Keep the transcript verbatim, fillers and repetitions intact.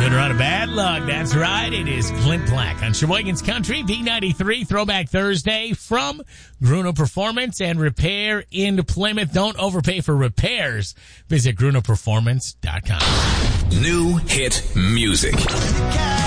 Good run of bad luck. That's right. It is Clint Black on Sheboygan's Country, B ninety-three, Throwback Thursday from Gruno Performance and Repair in Plymouth. Don't overpay for repairs. Visit gruno performance dot com. New hit music.